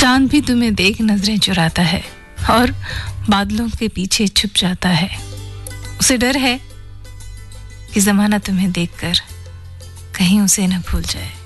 चांद भी तुम्हें देख नजरें चुराता है और बादलों के पीछे छुप जाता है। उसे डर है कि जमाना तुम्हें देखकर कहीं उसे न भूल जाए।